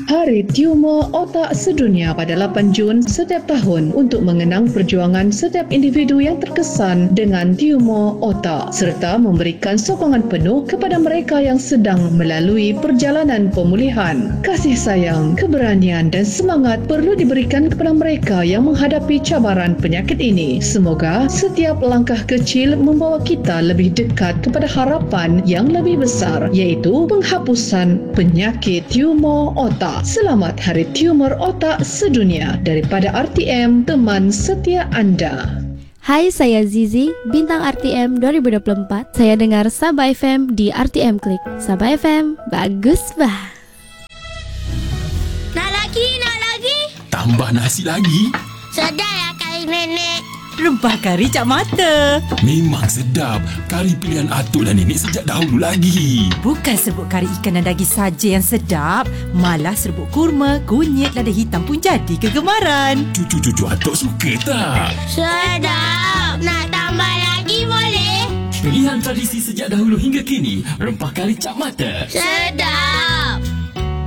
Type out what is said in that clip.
Hari Tumor Otak Sedunia pada 8 Jun setiap tahun untuk mengenang perjuangan setiap individu yang terkesan dengan tumor otak serta memberikan sokongan penuh kepada mereka yang sedang melalui perjalanan pemulihan. Kasih sayang, keberanian dan semangat perlu diberikan kepada mereka yang menghadapi cabaran penyakit ini. Semoga setiap langkah kecil membawa kita lebih dekat kepada harapan yang lebih besar, iaitu penghapusan penyakit tumor otak. Selamat Hari Tumor Otak Sedunia daripada RTM, teman setia anda. Hai, saya Zizi, bintang RTM 2024. Saya dengar Sabah FM di RTM Klik. Sabah FM, bagus bah. Nak lagi? Tambah nasi lagi? Sedap ya kari nenek. Rempah kari Cak Mata. Memang sedap. Kari pilihan atuk dan nenek sejak dahulu lagi. Bukan serbuk kari ikan dan daging saja yang sedap, malah serbuk kurma, kunyit, lada hitam pun jadi kegemaran. Cucu-cucu atuk suka tak? Sedap. Nak tambah lagi boleh? Pilihan tradisi sejak dahulu hingga kini. Rempah kari Cak Mata. Sedap.